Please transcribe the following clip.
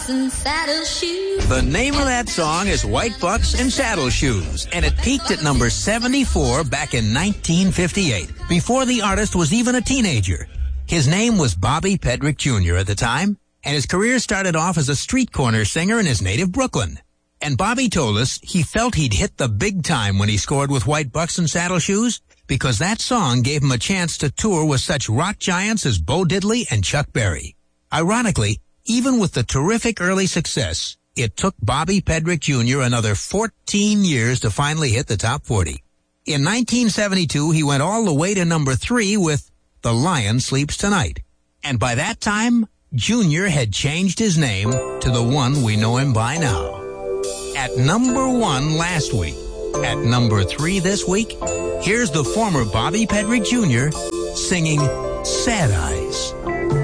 bucks and saddle shoes. The name of that song is White Bucks and Saddle Shoes, and it peaked at number 74 back in 1958, before the artist was even a teenager. His name was Bobby Pedrick Jr. at the time, and his career started off as a street corner singer in his native Brooklyn. And Bobby told us he felt he'd hit the big time when he scored with White Bucks and Saddle Shoes, because that song gave him a chance to tour with such rock giants as Bo Diddley and Chuck Berry. Ironically, even with the terrific early success, it took Bobby Pedrick Jr. another 14 years to finally hit the top 40. In 1972, he went all the way to number 3 with The Lion Sleeps Tonight. And by that time, Jr. had changed his name to the one we know him by now. At number 1 last week, at number 3 this week, here's the former Bobby Pedrick Jr. singing Sad Eyes.